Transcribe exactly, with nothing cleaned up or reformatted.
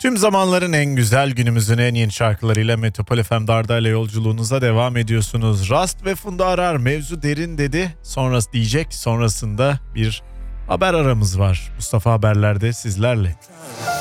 Tüm zamanların en güzel, günümüzün en yeni şarkılarıyla Metropol F M'de Arda ile yolculuğunuza devam ediyorsunuz. Rast ve Funda arar, mevzu derin dedi. Sonrası diyecek, sonrasında bir haber aramız var. Mustafa Haberler'de sizlerle.